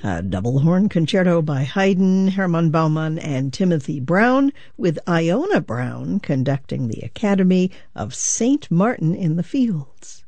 A double horn concerto by Haydn, Hermann Baumann, and Timothy Brown, with Iona Brown conducting the Academy of St. Martin in the Fields.